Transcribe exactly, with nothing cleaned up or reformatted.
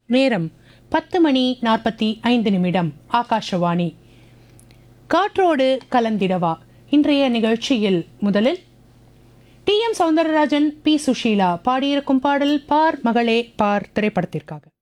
நேரம் பத்து மணி நாற்பத்தி ஐந்து நிமிடம். ஆகாஷவாணி. காற்றோடு கலந்திடவா இன்றைய நிகழ்ச்சியில் முதலில் D M Soundararajan, B Sushila பாடியிருக்கும் பாடல் பார் மகளே பார் திரைப்படத்திற்காக.